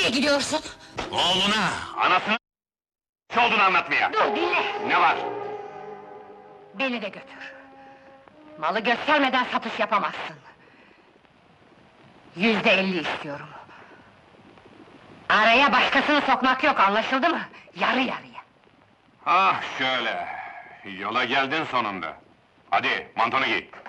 Nereye gidiyorsun? Oğluna, anasını ne olduğunu anlatmaya! Dur dinle! Ne var? Beni de götür. Malı göstermeden satış yapamazsın. %50 istiyorum. Araya başkasını sokmak yok, anlaşıldı mı? Yarı yarıya. Ah şöyle! Yola geldin sonunda! Hadi, mantonu giy!